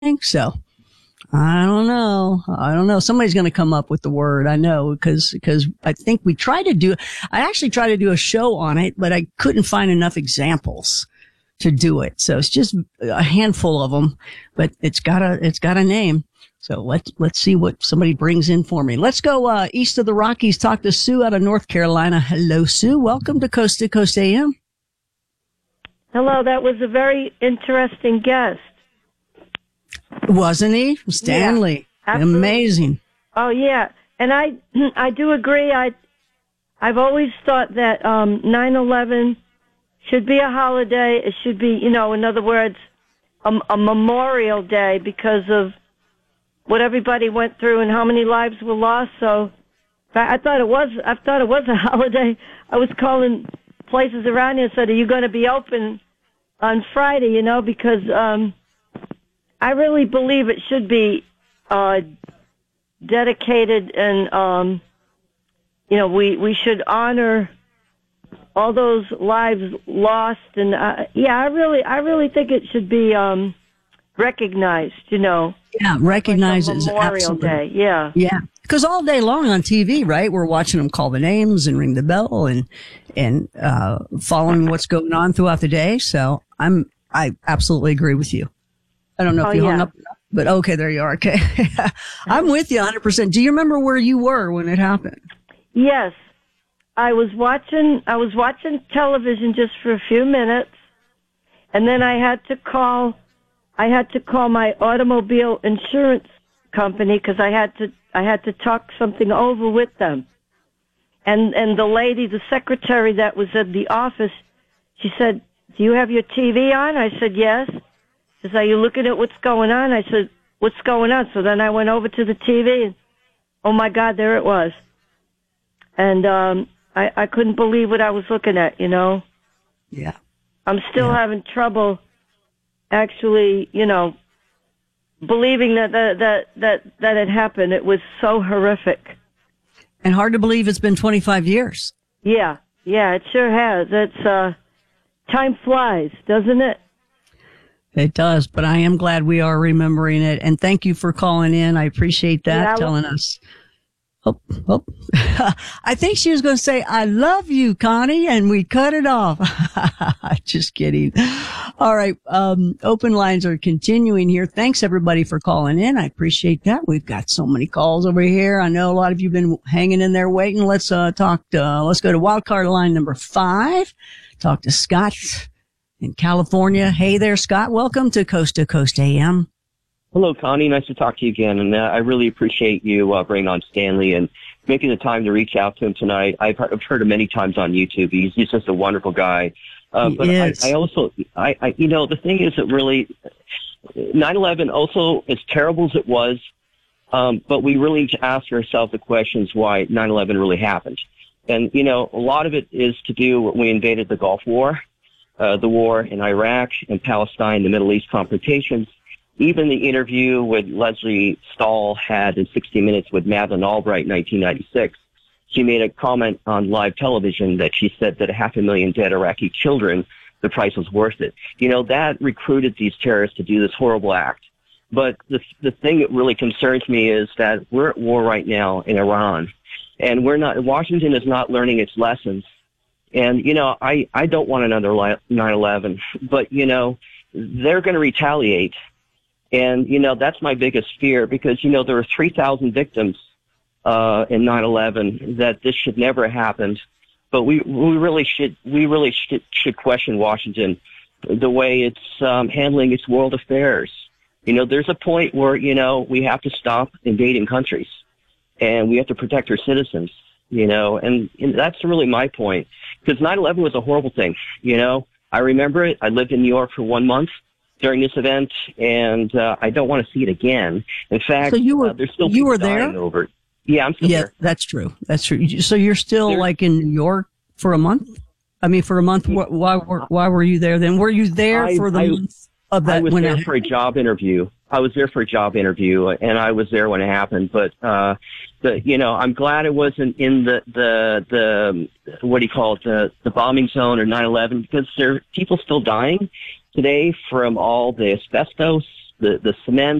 think so. I don't know. Somebody's going to come up with the word. I know because I think I actually tried to do a show on it, but I couldn't find enough examples to do it. So it's just a handful of them, but it's got a name. So let's see what somebody brings in for me. Let's go, east of the Rockies, talk to Sue out of North Carolina. Hello, Sue. Welcome to Coast to Coast AM. Hello. That was a very interesting guest. Wasn't he? Stanley. Yeah, amazing. Oh yeah. And I do agree. I've always thought that 9/11 should be a holiday. It should be, in other words, a memorial day because of what everybody went through and how many lives were lost. So I thought it was a holiday. I was calling places around here and said, "Are you going to be open on Friday?" Because I really believe it should be dedicated, and we should honor all those lives lost, and I really think it should be recognized. Yeah, recognized like as Memorial Day. Yeah, yeah. Because all day long on TV, right? We're watching them call the names and ring the bell and following what's going on throughout the day. So I absolutely agree with you. I don't know if you hung up, but okay, there you are. Okay. I'm with you 100%. Do you remember where you were when it happened? Yes. I was watching television just for a few minutes, and then I had to call my automobile insurance company because I had to talk something over with them. And the lady, the secretary that was at the office, she said, "Do you have your TV on?" I said, "Yes." She said, "Are you looking at what's going on?" I said, "What's going on?" So then I went over to the TV, and oh my God, there it was. And I couldn't believe what I was looking at, Yeah. I'm still having trouble actually, believing that it happened. It was so horrific. And hard to believe it's been 25 years. Yeah, it sure has. It's time flies, doesn't it? It does, but I am glad we are remembering it. And thank you for calling in. I appreciate that, telling us. Oh. I think she was going to say, "I love you, Connie," and we cut it off. Just kidding. All right. Open lines are continuing here. Thanks everybody for calling in. I appreciate that. We've got so many calls over here. I know a lot of you have been hanging in there waiting. Let's go to wildcard line number 5. Talk to Scott in California. Hey there, Scott. Welcome to Coast AM. Hello, Connie. Nice to talk to you again. And I really appreciate you bringing on Stanley and making the time to reach out to him tonight. I've heard him many times on YouTube. He's just a wonderful guy. But I also, the thing is that really 9/11 also, as terrible as it was, but we really need to ask ourselves the questions why 9/11 really happened. And, a lot of it is to do when we invaded the Gulf War, the war in Iraq and Palestine, the Middle East confrontations. Even the interview with Leslie Stahl had in 60 Minutes with Madeleine Albright in 1996, she made a comment on live television that she said that 500,000 dead Iraqi children, the price was worth it. That recruited these terrorists to do this horrible act. But the thing that really concerns me is that we're at war right now in Iran, and Washington is not learning its lessons. And, I don't want another 9/11, but, they're going to retaliate. And, that's my biggest fear because, there were 3,000 victims in 9/11 that this should never have happened. But we really should question Washington, the way it's handling its world affairs. There's a point where, we have to stop invading countries and we have to protect our citizens, and that's really my point. Because 9/11 was a horrible thing, I remember it. I lived in New York for 1 month during this event, and I don't want to see it again. In fact, there's still people dying over it. Yeah, I'm still there. Yeah, that's true. That's true. So you're still like in New York for a month? I mean, for a month. Why were you there then? Were you there for the month of that? I was there for a job interview. And I was there when it happened. But I'm glad it wasn't in the what do you call it, the bombing zone or 9/11, because there are people still dying today from all the asbestos the cement